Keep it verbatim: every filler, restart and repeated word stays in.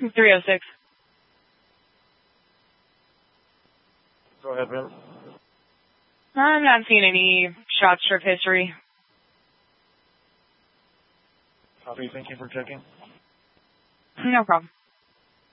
three oh six. Go ahead, man. I'm not seeing any shot strip history. Copy, thank you for checking. No problem.